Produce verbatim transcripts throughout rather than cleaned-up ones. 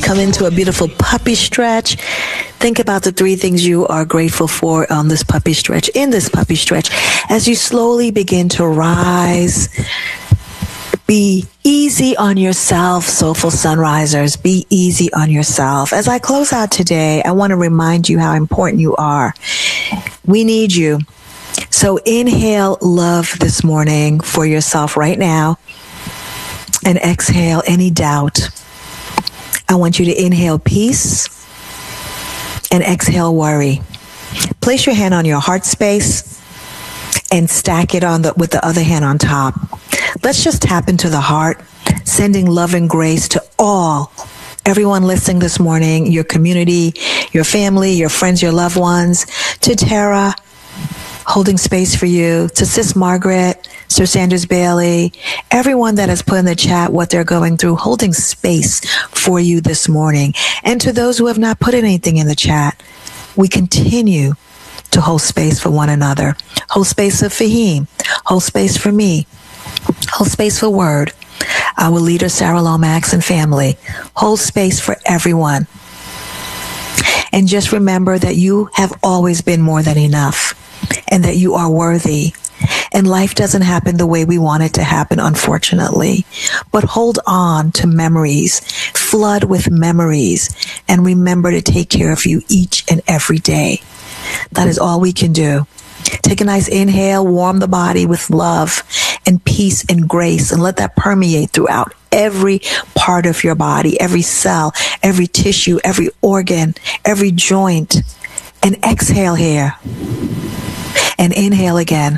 come into a beautiful puppy stretch. Think about the three things you are grateful for on this puppy stretch, in this puppy stretch, as you slowly begin to rise. Be easy on yourself, Soulful Sunrisers. Be easy on yourself. As I close out today, I want to remind you how important you are. We need you. So inhale love this morning for yourself right now, and exhale any doubt. I want you to inhale peace and exhale worry. Place your hand on your heart space and stack it on the with the other hand on top. Let's just tap into the heart, sending love and grace to all, everyone listening this morning, your community, your family, your friends, your loved ones, to Tara, holding space for you, to Sis Margaret, Sir Sanders Bailey, everyone that has put in the chat what they're going through, holding space for you this morning. And to those who have not put anything in the chat, we continue to hold space for one another. Hold space for Fahim. Hold space for me. Hold space for Word, our leader, Sarah Lomax, and family. Hold space for everyone. And just remember that you have always been more than enough, and that you are worthy. And life doesn't happen the way we want it to happen, unfortunately. But hold on to memories. Flood with memories. And remember to take care of you each and every day. That is all we can do. Take a nice inhale, warm the body with love and peace and grace, and let that permeate throughout every part of your body, every cell, every tissue, every organ, every joint. And exhale here. And inhale again.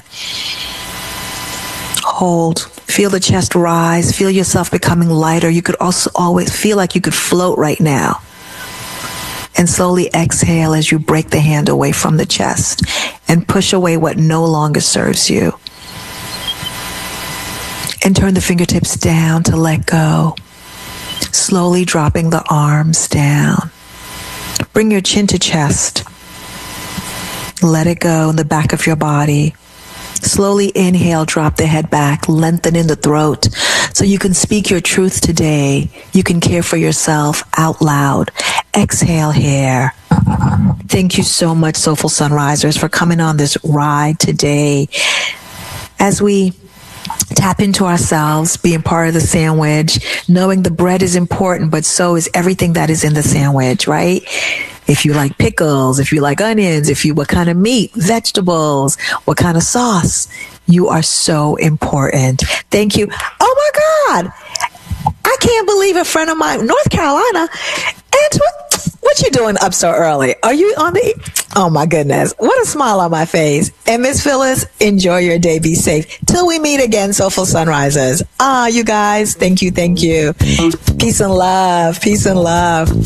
Hold. Feel the chest rise. Feel yourself becoming lighter. You could also always feel like you could float right now. And slowly exhale as you break the hand away from the chest and push away what no longer serves you. And turn the fingertips down to let go. Slowly dropping the arms down. Bring your chin to chest. Let it go in the back of your body. Slowly inhale, drop the head back, lengthen in the throat so you can speak your truth today. You can care for yourself out loud. Exhale here. Thank you so much, Soulful Sunrisers, for coming on this ride today. As we tap into ourselves, being part of the sandwich, knowing the bread is important, but so is everything that is in the sandwich, right? If you like pickles, if you like onions, if you, what kind of meat, vegetables, what kind of sauce, you are so important. Thank you. Oh my God. I can't believe a friend of mine, North Carolina, and what, what you doing up so early? Are you on the, oh my goodness, what a smile on my face. And Miss Phyllis, enjoy your day, be safe. Till we meet again, Soulful Sunrisers. Ah, you guys, thank you, thank you. Peace and love, peace and love.